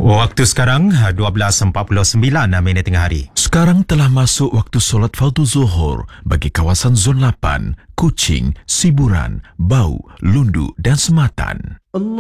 Waktu sekarang 12.49 minit tengah hari. Sekarang telah masuk waktu solat fardu zuhur bagi kawasan Zon 8, Kuching, Siburan, Bau, Lundu dan Sematan.